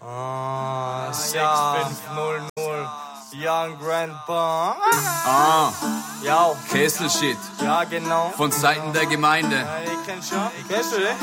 6500 Young Grandpa. Kesselshit. Ja, genau. Von Seiten der Gemeinde. Ja, die kennt schon. Kennst du den?